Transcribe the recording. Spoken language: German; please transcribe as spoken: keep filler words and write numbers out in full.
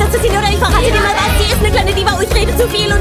zu ziehen oder ich verrate dir mal was. Sie ist eine kleine Diva, oh, ich rede zu viel